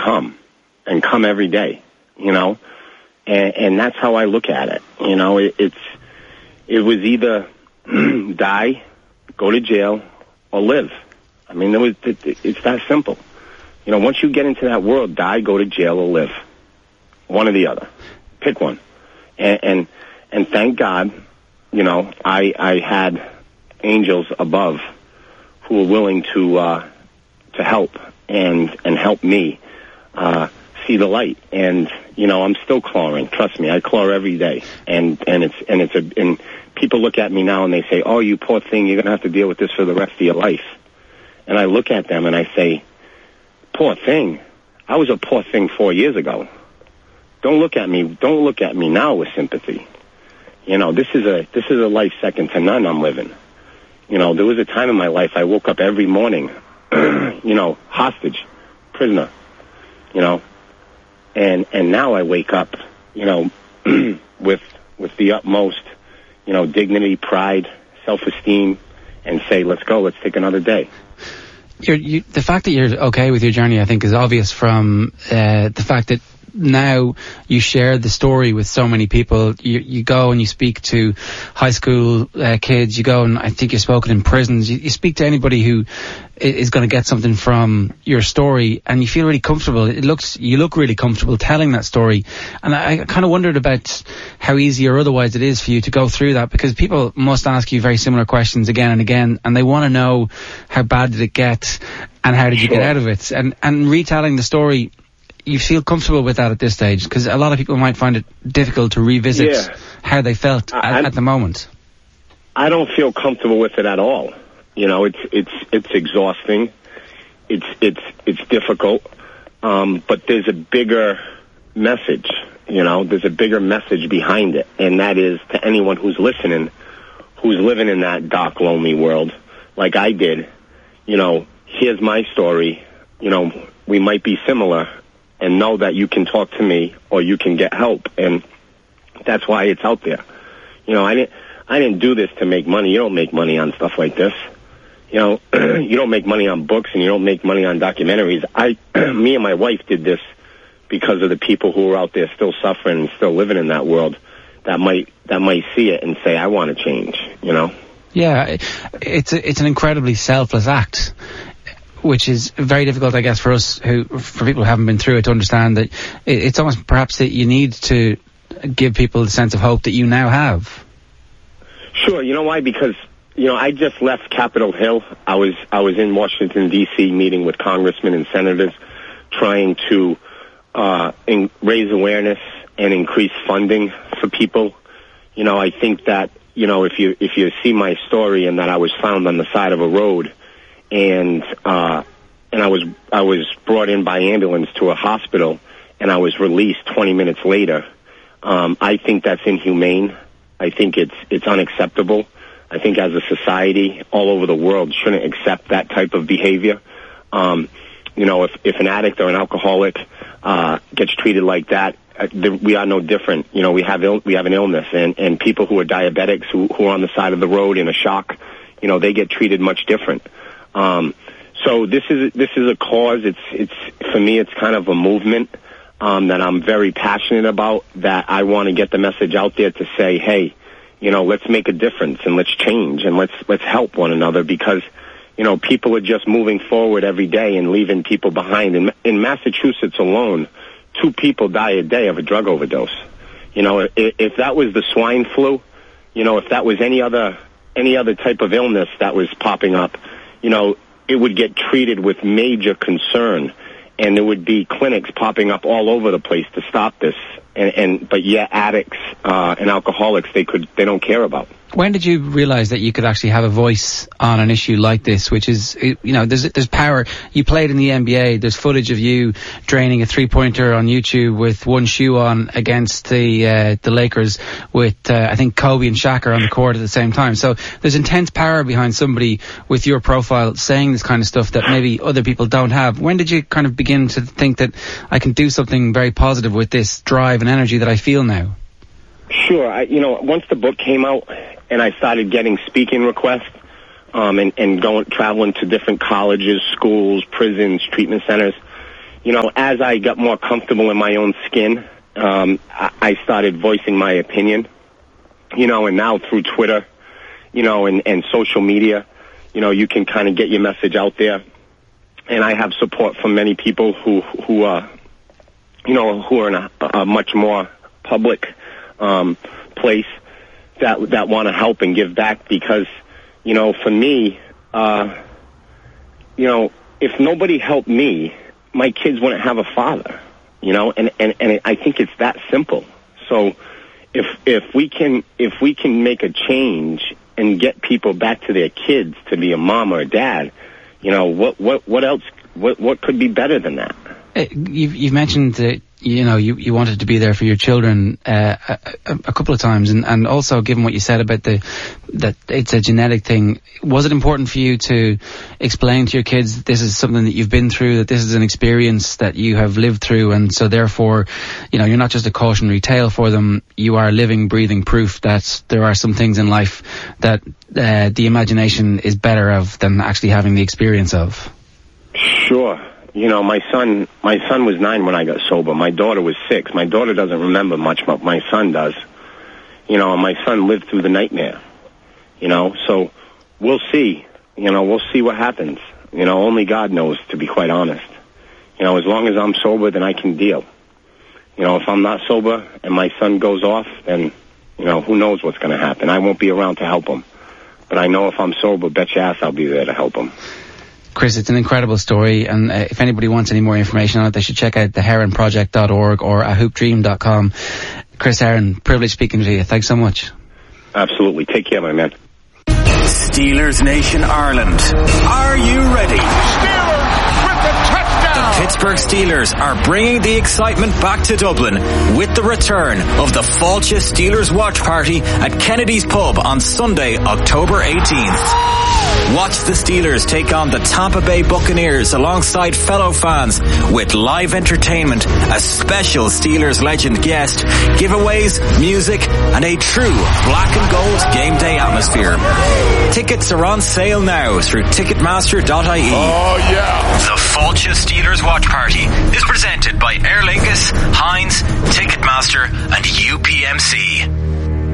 come every day, you know, and that's how I look at it. You know, it was either die, go to jail, or live. I mean, it's that simple. You know, once you get into that world, die, go to jail, or live. One or the other. Pick one. And thank God, you know, I had angels above who were willing to help and help me see the light. And you know, I'm still clawing. Trust me, I claw every day. And people look at me now and they say, "Oh, you poor thing, you're gonna have to deal with this for the rest of your life." And I look at them and I say, "Poor thing? I was a poor thing 4 years ago. Don't look at me now with sympathy. You know, this is a life second to none I'm living. You know, there was a time in my life I woke up every morning, you know, hostage, prisoner, you know, and now I wake up, you know, with the utmost, you know, dignity, pride, self-esteem, and say, let's go, let's take another day." The fact that you're okay with your journey, I think, is obvious from the fact that now you share the story with so many people. You go and you speak to high school kids. You go and I think you've spoken in prisons. You speak to anybody who is going to get something from your story, and you feel really comfortable. You look really comfortable telling that story. And I kind of wondered about how easy or otherwise it is for you to go through that, because people must ask you very similar questions again and again, and they want to know how bad did it get and how did you get out of it. And retelling the story, you feel comfortable with that at this stage? Because a lot of people might find it difficult to revisit how they felt at the moment. I don't feel comfortable with it at all. You know, it's exhausting. It's difficult. But there's a bigger message. You know, there's a bigger message behind it, and that is to anyone who's listening, who's living in that dark, lonely world, like I did. You know, here's my story. You know, we might be similar. And know that you can talk to me or you can get help, and that's why it's out there. You know, I didn't do this to make money. You don't make money on stuff like this. You know, you don't make money on books and you don't make money on documentaries. Me and my wife did this because of the people who are out there still suffering and still living in that world that might see it and say, I want to change. You know? Yeah, it's an incredibly selfless act, which is very difficult, I guess, for people who haven't been through it to understand that it's almost perhaps that you need to give people the sense of hope that you now have. Sure. You know why? Because, you know, I just left Capitol Hill. I was in Washington, D.C., meeting with congressmen and senators, trying to raise awareness and increase funding for people. You know, I think that, you know, if you see my story and that I was found on the side of a road, and I was brought in by ambulance to a hospital, and I was released 20 minutes later. I think that's inhumane. I think it's unacceptable. I think as a society all over the world shouldn't accept that type of behavior. You know, if an addict or an alcoholic gets treated like that, we are no different. You know, we have an illness, and people who are diabetics who are on the side of the road in a shock, you know, they get treated much different. So this is a cause. It's for me, it's kind of a movement that I'm very passionate about, that I want to get the message out there to say, hey, you know, let's make a difference and let's change and let's help one another, because, you know, people are just moving forward every day and leaving people behind. In Massachusetts alone, 2 people die a day of a drug overdose. You know, if that was the swine flu, you know, if that was any other type of illness that was popping up, you know, it would get treated with major concern, and there would be clinics popping up all over the place to stop this. But yet addicts and alcoholics, they don't care about. When did you realize that you could actually have a voice on an issue like this, which is, you know, there's power. You played in the NBA. There's footage of you draining a 3-pointer on YouTube with one shoe on against the Lakers with, I think Kobe and Shaq are on the court at the same time. So there's intense power behind somebody with your profile saying this kind of stuff that maybe other people don't have. When did you kind of begin to think that I can do something very positive with this drive and energy that I feel now? Sure. You know, once the book came out and I started getting speaking requests, and traveling to different colleges, schools, prisons, treatment centers, as I got more comfortable in my own skin, I started voicing my opinion, and now through Twitter, and social media, you can kind of get your message out there. And I have support from many people who are in a much more public place that want to help and give back, because, for me, if nobody helped me, my kids wouldn't have a father, and I think it's that simple. So if we can make a change and get people back to their kids to be a mom or a dad, what else? What could be better than that? You've mentioned that you wanted to be there for your children a couple of times, and also given what you said about that it's a genetic thing, was it important for you to explain to your kids that this is something that you've been through, that this is an experience that you have lived through, and so therefore, you're not just a cautionary tale for them, you are living, breathing proof that there are some things in life that the imagination is better of than actually having the experience of? Sure. My son was 9 when I got sober. My daughter was 6. My daughter doesn't remember much, but my son does. And my son lived through the nightmare. So we'll see. We'll see what happens. Only God knows, to be quite honest. As long as I'm sober, then I can deal. If I'm not sober and my son goes off, then, who knows what's going to happen. I won't be around to help him. But I know if I'm sober, bet your ass I'll be there to help him. Chris, it's an incredible story, and if anybody wants any more information on it, they should check out theheronproject.org or ahoopdream.com. Chris Heron, privileged speaking to you. Thanks so much. Absolutely. Take care, my man. Steelers Nation Ireland. Are you ready? Steelers with the touchdown! The Pittsburgh Steelers are bringing the excitement back to Dublin with the return of the Fáilte Steelers Watch Party at Kennedy's Pub on Sunday, October 18th. Watch the Steelers take on the Tampa Bay Buccaneers alongside fellow fans with live entertainment, a special Steelers legend guest, giveaways, music, and a true black and gold game day atmosphere. Tickets are on sale now through Ticketmaster.ie. Oh yeah! The Fáilte Steelers Watch Party is presented by Aer Lingus, Heinz, Ticketmaster, and UPMC.